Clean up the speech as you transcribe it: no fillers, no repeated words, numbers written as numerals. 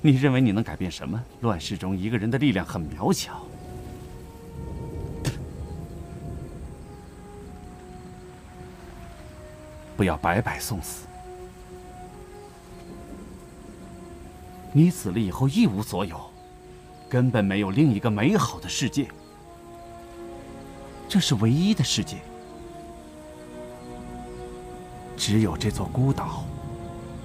你认为你能改变什么？乱世中一个人的力量很渺小。不要白白送死。你死了以后一无所有，根本没有另一个美好的世界。这是唯一的世界，只有这座孤岛。